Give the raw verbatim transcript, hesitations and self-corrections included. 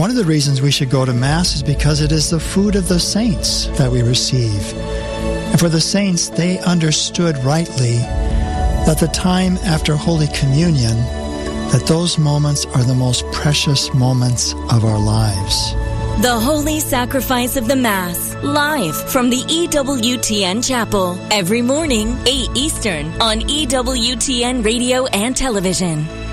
One of the reasons we should go to Mass is because it is the food of the saints that we receive. And for the saints, they understood rightly that the time after Holy Communion, that those moments are the most precious moments of our lives. The Holy Sacrifice of the Mass, live from the E W T N Chapel, every morning, eight Eastern, on E W T N Radio and Television.